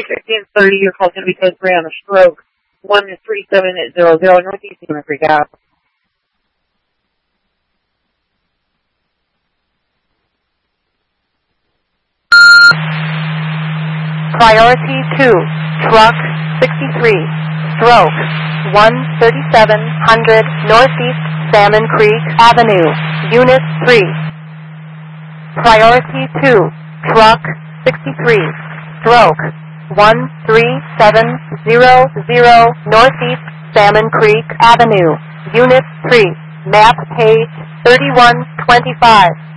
1630, your call's going to be code 3 on a stroke. 13700 Northeast Demon Creek Ave. Priority 2, truck 63, stroke 13700 Northeast Salmon Creek Avenue, Unit 3. Priority 2, truck 63, stroke 13700 Northeast Salmon Creek Avenue, Unit 3, map page 3125.